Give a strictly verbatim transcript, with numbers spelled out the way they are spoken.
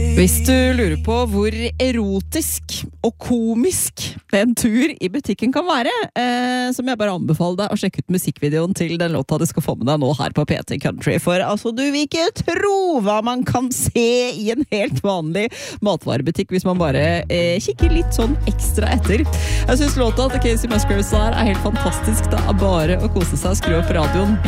Hvis du lurer på hvor erotisk og komisk en tur i butikken kan være, eh, så må jeg bare anbefale deg å sjekke ut musikkvideoen til den låta du skal få med deg nå her på P T Country. For altså, du vil ikke tro hva man kan se i en helt vanlig matvarebutikk hvis man bare eh, kikker litt sånn ekstra etter. Jeg synes låta til Casey Musgraves er helt fantastisk. Det er bare å kose seg og skru opp radioen.